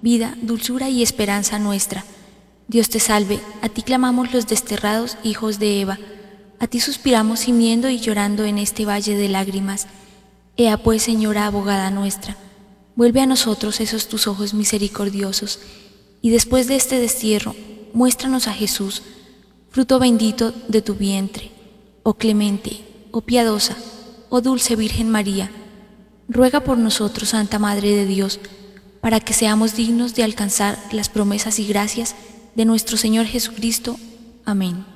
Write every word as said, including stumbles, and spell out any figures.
vida, dulzura y esperanza nuestra. Dios te salve, a ti clamamos los desterrados hijos de Eva, a ti suspiramos gimiendo y llorando en este valle de lágrimas. Ea pues, Señora abogada nuestra, vuelve a nosotros esos tus ojos misericordiosos, y después de este destierro, muéstranos a Jesús, fruto bendito de tu vientre. Oh clemente, oh piadosa, oh dulce Virgen María, ruega por nosotros, Santa Madre de Dios, para que seamos dignos de alcanzar las promesas y gracias de nuestro Señor Jesucristo. Amén.